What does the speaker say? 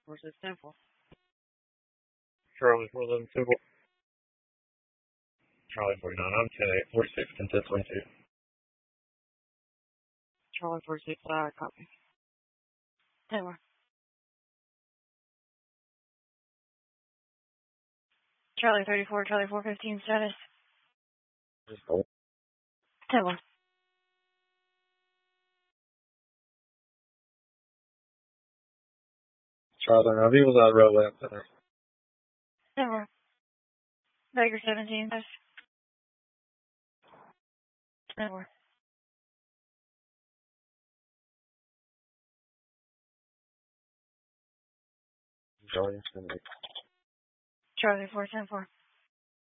Versus Temple. Charlie 411 Temple. Charlie 49, I'm 10-8, 46, and 1022. Charlie 46, copy. 10-4. Charlie 34, Charlie 415 status. Just hold. 10-1. Charlie, now he was out road left center. 10-4. Baker 17 status. 10-4. Charlie 10-8. Charlie 4, 10-4.